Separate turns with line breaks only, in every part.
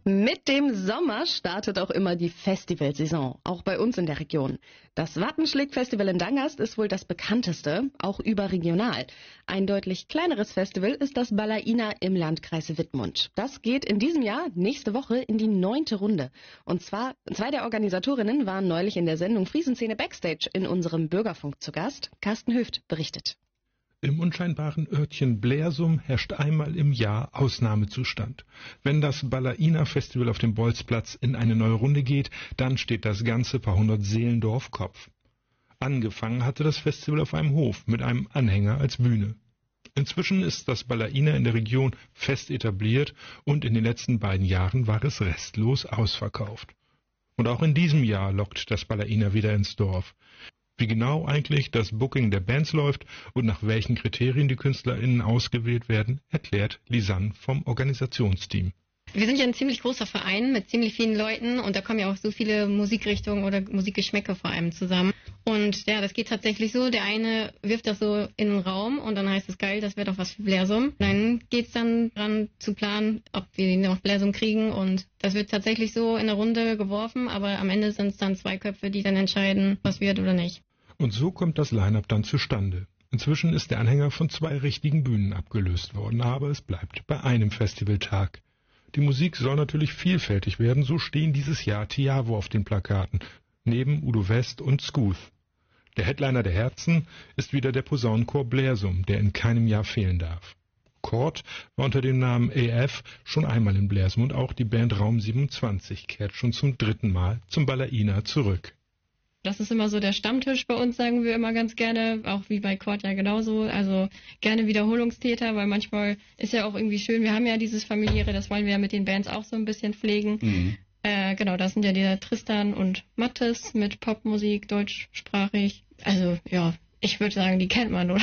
Mit dem Sommer startet auch immer die Festivalsaison, auch bei uns in der Region. Das Wattenschlick-Festival in Dangast ist wohl das bekannteste, auch überregional. Ein deutlich kleineres Festival ist das Balaina im Landkreis Wittmund. Das geht in diesem Jahr nächste Woche in die 9. Runde. Und zwar, 2 der Organisatorinnen waren neulich in der Sendung Friesenszene Backstage in unserem Bürgerfunk zu Gast. Carsten Höft berichtet.
Im unscheinbaren Örtchen Blersum herrscht einmal im Jahr Ausnahmezustand. Wenn das Balaina-Festival auf dem Bolzplatz in eine neue Runde geht, dann steht das ganze paar hundert Seelendorf Kopf. Angefangen hatte das Festival auf einem Hof mit einem Anhänger als Bühne. Inzwischen ist das Balaina in der Region fest etabliert und in den letzten beiden Jahren war es restlos ausverkauft. Und auch in diesem Jahr lockt das Balaina wieder ins Dorf. Wie genau eigentlich das Booking der Bands läuft und nach welchen Kriterien die KünstlerInnen ausgewählt werden, erklärt Lisanne vom Organisationsteam.
Wir sind ja ein ziemlich großer Verein mit ziemlich vielen Leuten und da kommen ja auch so viele Musikrichtungen oder Musikgeschmäcke vor allem zusammen. Und ja, das geht tatsächlich so, der eine wirft das so in den Raum und dann heißt es geil, das wäre doch was für Blersum. Dann geht's dann dran zu planen, ob wir noch Blersum kriegen und das wird tatsächlich so in der Runde geworfen, aber am Ende sind es dann 2 Köpfe, die dann entscheiden, was wird oder nicht.
Und so kommt das Line-Up dann zustande. Inzwischen ist der Anhänger von 2 richtigen Bühnen abgelöst worden, aber es bleibt bei einem Festivaltag. Die Musik soll natürlich vielfältig werden, so stehen dieses Jahr Tiavo auf den Plakaten, neben Udo West und Skuth. Der Headliner der Herzen ist wieder der Posaunenchor Blersum, der in keinem Jahr fehlen darf. Kord war unter dem Namen AF schon einmal in Blersum und auch die Band Raum 27 kehrt schon zum 3. Mal zum Balaina zurück.
Das ist immer so der Stammtisch bei uns, sagen wir immer ganz gerne, auch wie bei Kord ja genauso. Also gerne Wiederholungstäter, weil manchmal ist ja auch irgendwie schön, wir haben ja dieses Familiäre, das wollen wir ja mit den Bands auch so ein bisschen pflegen. Genau, das sind ja der Tristan und Mattes mit Popmusik, deutschsprachig. Also ja, ich würde sagen, die kennt man, oder?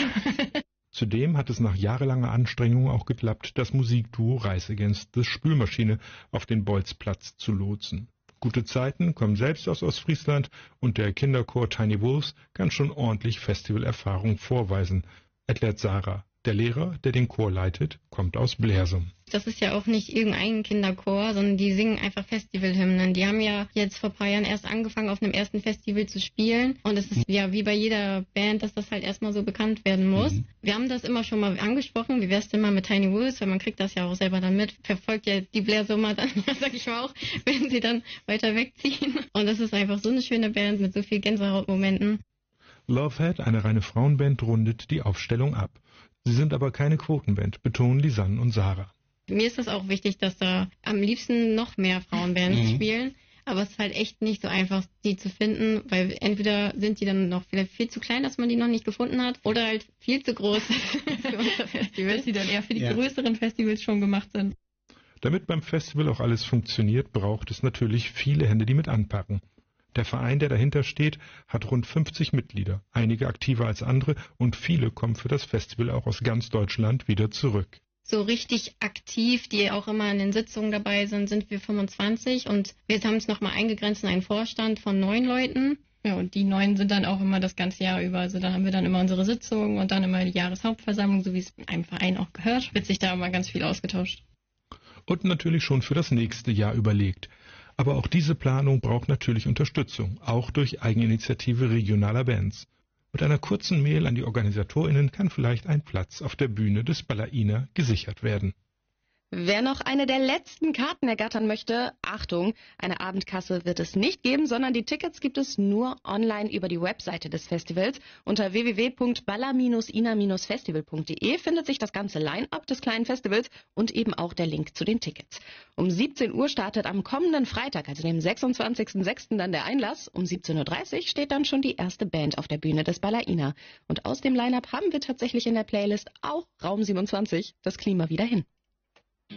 Zudem hat es nach jahrelanger Anstrengung auch geklappt, das Musikduo Rise Against the Spülmaschine auf den Bolzplatz zu lotsen. Gute Zeiten kommen selbst aus Ostfriesland und der Kinderchor Tiny Wolves kann schon ordentlich Festivalerfahrung vorweisen, erklärt Sarah. Der Lehrer, der den Chor leitet, kommt aus Blersum.
Das ist ja auch nicht irgendein Kinderchor, sondern die singen einfach Festivalhymnen. Die haben ja jetzt vor ein paar Jahren erst angefangen, auf einem ersten Festival zu spielen. Und es ist ja wie bei jeder Band, dass das halt erstmal so bekannt werden muss. Wir haben das immer schon mal angesprochen. Wie wär's denn mal mit Tiny Wolves? Weil man kriegt das ja auch selber dann mit. Verfolgt ja die Blersummer dann, sag ich mal auch, wenn sie dann weiter wegziehen. Und das ist einfach so eine schöne Band mit so viel Gänsehautmomenten.
Lovehead, eine reine Frauenband, rundet die Aufstellung ab. Sie sind aber keine Quotenband, betonen Lisanne und Sarah.
Mir ist das auch wichtig, dass da am liebsten noch mehr Frauenbands spielen. Aber es ist halt echt nicht so einfach, die zu finden, weil entweder sind die dann noch vielleicht viel zu klein, dass man die noch nicht gefunden hat, oder halt viel zu groß für unser Festival, dass die dann eher für die größeren Festivals schon gemacht sind.
Damit beim Festival auch alles funktioniert, braucht es natürlich viele Hände, die mit anpacken. Der Verein, der dahinter steht, hat rund 50 Mitglieder, einige aktiver als andere und viele kommen für das Festival auch aus ganz Deutschland wieder zurück.
So richtig aktiv, die auch immer in den Sitzungen dabei sind, sind wir 25 und wir haben es nochmal eingegrenzt in einen Vorstand von 9 Leuten. Ja, und die 9 sind dann auch immer das ganze Jahr über. Also da haben wir dann immer unsere Sitzungen und dann immer die Jahreshauptversammlung, so wie es in einem Verein auch gehört. Wird sich da immer ganz viel ausgetauscht.
Und natürlich schon für das nächste Jahr überlegt. Aber auch diese Planung braucht natürlich Unterstützung, auch durch Eigeninitiative regionaler Bands. Mit einer kurzen Mail an die OrganisatorInnen kann vielleicht ein Platz auf der Bühne des Balaina gesichert werden.
Wer noch eine der letzten Karten ergattern möchte, Achtung, eine Abendkasse wird es nicht geben, sondern die Tickets gibt es nur online über die Webseite des Festivals. Unter www.balla-ina-festival.de findet sich das ganze Line-Up des kleinen Festivals und eben auch der Link zu den Tickets. Um 17 Uhr startet am kommenden Freitag, also dem 26.06. dann der Einlass. Um 17.30 Uhr steht dann schon die erste Band auf der Bühne des Balaina. Und aus dem Line-Up haben wir tatsächlich in der Playlist auch Raum 27, das Klima wieder hin.